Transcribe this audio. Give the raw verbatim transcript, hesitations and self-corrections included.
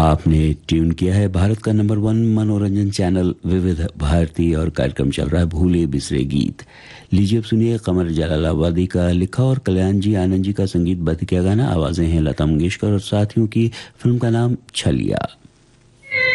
आपने ट्यून किया है भारत का नंबर वन मनोरंजन चैनल विविध भारती और कार्यक्रम चल रहा है भूले बिसरे गीत। लीजिए अब सुनिए कमर जलालाबादी का लिखा और कल्याण जी आनंद जी का संगीत बद्ध किया गाना। आवाजें हैं लता मंगेशकर और साथियों की। फिल्म का नाम छलिया।